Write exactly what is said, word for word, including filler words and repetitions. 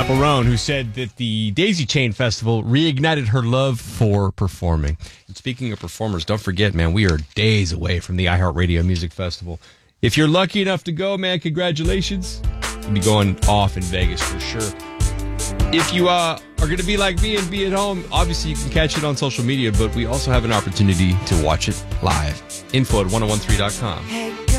Chaperone, who said that the Daisy Chain Festival reignited her love for performing. And speaking of performers, don't forget, man, we are days away from the iHeartRadio Music Festival. If you're lucky enough to go, man, congratulations. You'll be going off in Vegas for sure. If you uh, are going to be like me and be at home, obviously you can catch it on social media, but we also have an opportunity to watch it live. Info at ten thirteen dot com.